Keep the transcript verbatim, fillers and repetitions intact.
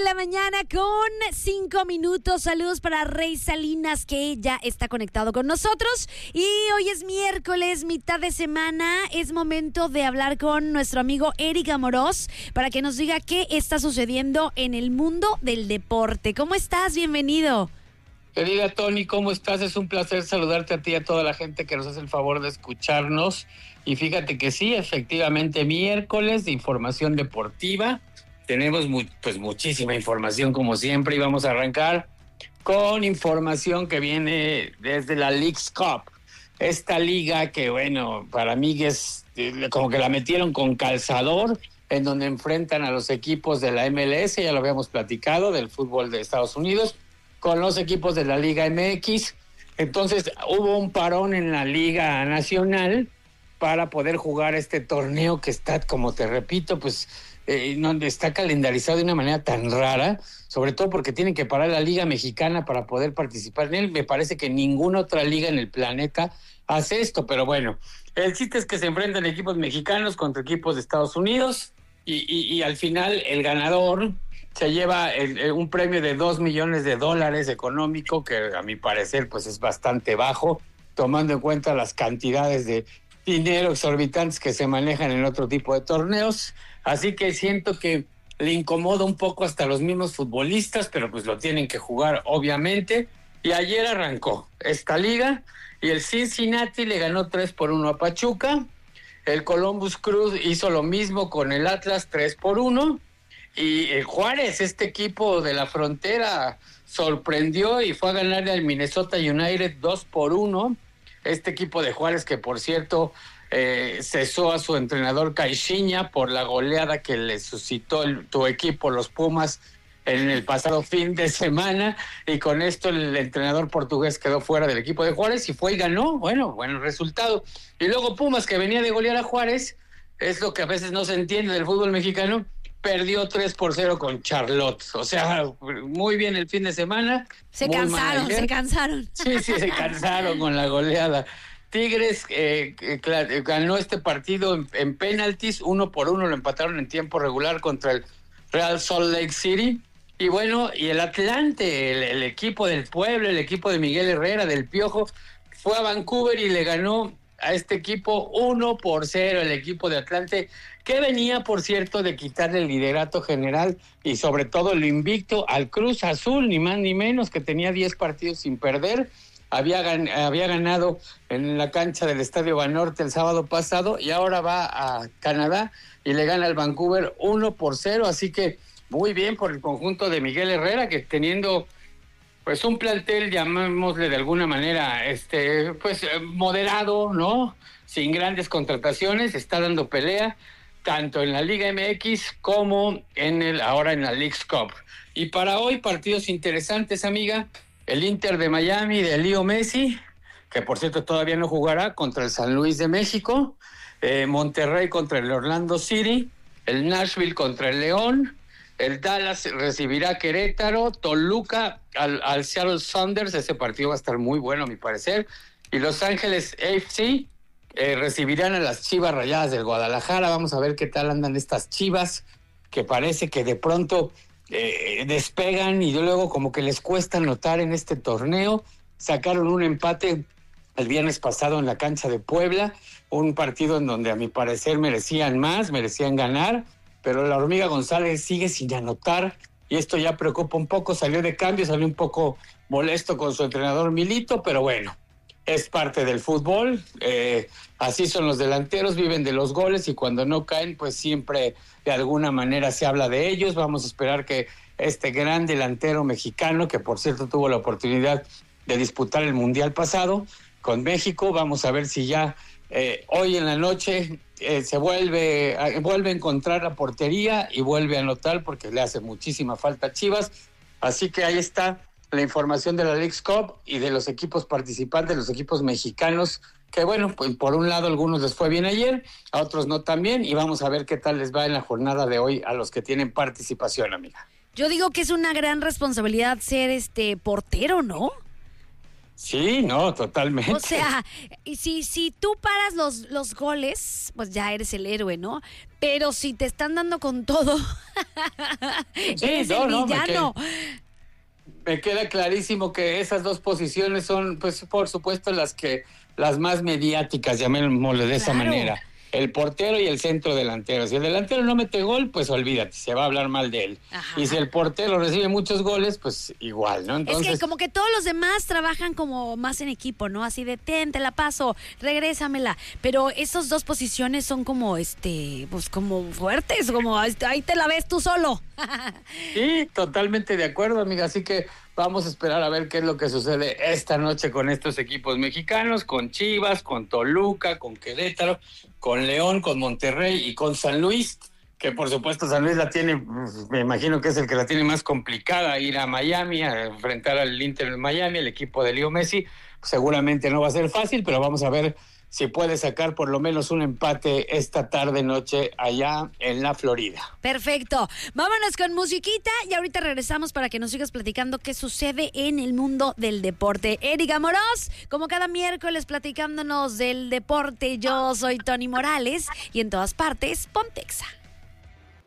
la mañana con cinco minutos. Saludos para Rey Salinas, que ya está conectado con nosotros. Y hoy es miércoles, mitad de semana. Es momento de hablar con nuestro amigo Eric Amorós para que nos diga qué está sucediendo en el mundo del deporte. ¿Cómo estás? Bienvenido. Querida Tony, ¿cómo estás? Es un placer saludarte a ti y a toda la gente que nos hace el favor de escucharnos. Y fíjate que sí, efectivamente, miércoles de información deportiva. Tenemos mu- pues muchísima información como siempre y vamos a arrancar con información que viene desde la Leagues Cup. Esta liga que, bueno, para mí es eh, como que la metieron con calzador, en donde enfrentan a los equipos de la M L S, ya lo habíamos platicado, del fútbol de Estados Unidos, con los equipos de la Liga M X. Entonces hubo un parón en la Liga Nacional para poder jugar este torneo que está, como te repito, pues eh, no, está calendarizado de una manera tan rara, sobre todo porque tienen que parar la Liga Mexicana para poder participar en él. Me parece que ninguna otra liga en el planeta hace esto, pero bueno, el chiste es que se enfrentan equipos mexicanos contra equipos de Estados Unidos y, y, y al final el ganador se lleva el, el, un premio de dos millones de dólares económico, que a mi parecer pues es bastante bajo, tomando en cuenta las cantidades de dinero exorbitantes que se manejan en otro tipo de torneos. Así que siento que le incomoda un poco hasta a los mismos futbolistas, pero pues lo tienen que jugar obviamente. Y ayer arrancó esta liga y el Cincinnati le ganó tres por uno a Pachuca. El Columbus Crew hizo lo mismo con el Atlas, tres por uno. Y el Juárez, este equipo de la frontera, sorprendió y fue a ganar al Minnesota United dos por uno. Este equipo de Juárez, que por cierto eh, cesó a su entrenador Caixinha por la goleada que le suscitó el, tu equipo, los Pumas, en el pasado fin de semana, y con esto el entrenador portugués quedó fuera del equipo de Juárez y fue y ganó. Bueno, buen resultado. Y luego Pumas, que venía de golear a Juárez, es lo que a veces no se entiende del fútbol mexicano, perdió tres por cero con Charlotte. O sea, muy bien el fin de semana. Se cansaron, se cansaron. Sí, sí, se cansaron con la goleada. Tigres eh, eh, ganó este partido en, en penaltis, uno por uno, lo empataron en tiempo regular contra el Real Salt Lake City. Y bueno, y el Atlante, el, el equipo del pueblo, el equipo de Miguel Herrera, del Piojo, fue a Vancouver y le ganó a este equipo uno por cero, el equipo de Atlante, que venía, por cierto, de quitarle el liderato general y sobre todo lo invicto al Cruz Azul, ni más ni menos, que tenía diez partidos sin perder. Había, gan- había ganado en la cancha del Estadio Banorte el sábado pasado y ahora va a Canadá y le gana al Vancouver uno por cero, así que muy bien por el conjunto de Miguel Herrera, que teniendo pues un plantel, llamémosle de alguna manera, este, pues moderado, ¿no? Sin grandes contrataciones, está dando pelea tanto en la Liga M X como en el ahora en la Leagues Cup. Y para hoy, partidos interesantes, amiga. El Inter de Miami de Leo Messi, que por cierto todavía no jugará, contra el San Luis de México. Eh, Monterrey contra el Orlando City. El Nashville contra el León. El Dallas recibirá a Querétaro. Toluca al, al Seattle Sounders. Ese partido va a estar muy bueno, a mi parecer. Y Los Ángeles A F C eh, recibirán a las Chivas Rayadas del Guadalajara. Vamos a ver qué tal andan estas Chivas, que parece que de pronto eh, despegan y luego como que les cuesta anotar en este torneo. Sacaron un empate el viernes pasado en la cancha de Puebla. Un partido en donde a mi parecer merecían más, merecían ganar. Pero la Hormiga González sigue sin anotar y esto ya preocupa un poco. Salió de cambio, salió un poco molesto con su entrenador Milito, pero bueno, es parte del fútbol. Eh, así son los delanteros, viven de los goles y cuando no caen, pues siempre de alguna manera se habla de ellos. Vamos a esperar que este gran delantero mexicano, que por cierto tuvo la oportunidad de disputar el Mundial pasado con México, vamos a ver si ya eh, hoy en la noche Eh, se vuelve, eh, vuelve a encontrar la portería y vuelve a anotar porque le hace muchísima falta a Chivas. Así que ahí está la información de la Leagues Cup y de los equipos participantes, los equipos mexicanos, que bueno, pues por un lado algunos les fue bien ayer, a otros no tan bien, y vamos a ver qué tal les va en la jornada de hoy a los que tienen participación, amiga. Yo digo que es una gran responsabilidad ser este portero, ¿no? Sí, no, totalmente. O sea, y si, si tú paras los, los goles, pues ya eres el héroe, ¿no? Pero si te están dando con todo, sí, eres no, el no, villano. Me queda, me queda clarísimo que esas dos posiciones son, pues, por supuesto, las que las más mediáticas, llamémosle de esa Claro. manera. El portero y el centro delantero. Si el delantero no mete gol, pues olvídate, se va a hablar mal de él. Ajá. Y si el portero recibe muchos goles, pues igual, ¿no? Entonces, Es que como que todos los demás trabajan como más en equipo, ¿no? Así de, ten, te la paso, regrésamela. Pero esas dos posiciones son como, este, pues como fuertes, como ahí te la ves tú solo. sí, totalmente de acuerdo, amiga. Así que vamos a esperar a ver qué es lo que sucede esta noche con estos equipos mexicanos, con Chivas, con Toluca, con Querétaro, con León, con Monterrey y con San Luis, que por supuesto San Luis la tiene, me imagino que es el que la tiene más complicada, ir a Miami, a enfrentar al Inter en Miami, el equipo de Leo Messi. Seguramente no va a ser fácil, pero vamos a ver si puede sacar por lo menos un empate esta tarde noche allá en la Florida. Perfecto. Vámonos con musiquita y ahorita regresamos para que nos sigas platicando qué sucede en el mundo del deporte. Erika Moroz, como cada miércoles platicándonos del deporte. Yo soy Tony Morales y en todas partes, Pontexa.